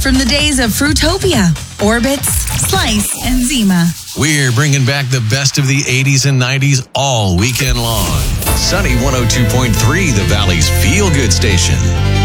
from the days of Fruitopia, Orbits, Slice, and Zima. We're bringing back the best of the 80s and 90s all weekend long. Sunny 102.3, the Valley's feel-good station.